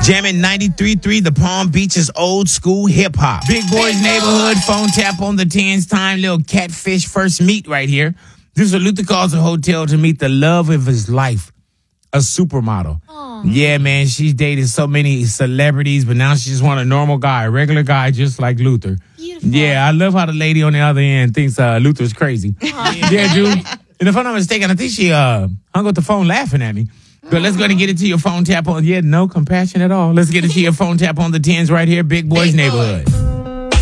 Jamming 93.3, the Palm Beaches old school hip hop. Big Boys Neighborhood, phone tap on the 10's time, little catfish first meet right here. This is what Luther calls a hotel to meet the love of his life, a supermodel. Aww. Yeah, man, she's dated so many celebrities, but now she just want a normal guy, a regular guy just like Luther. Beautiful. Yeah, I love how the lady on the other end thinks Luther's crazy. Yeah, dude. And if I'm not mistaken, I think she hung up the phone laughing at me. But let's go ahead and get it to your phone tap on. Yeah, no compassion at all. Let's get it to your phone tap on the 10's right here. Big Boys Neighborhood.